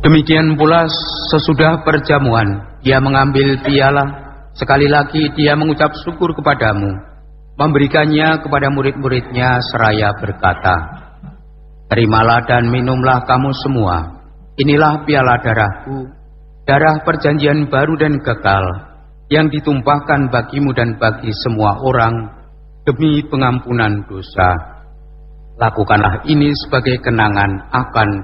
Demikian pula sesudah perjamuan, dia mengambil piala, sekali lagi dia mengucap syukur kepadamu, memberikannya kepada murid-muridnya seraya berkata, "Terimalah dan minumlah kamu semua, inilah piala darahku, darah perjanjian baru dan kekal, yang ditumpahkan bagimu dan bagi semua orang, demi pengampunan dosa. Lakukanlah ini sebagai kenangan akan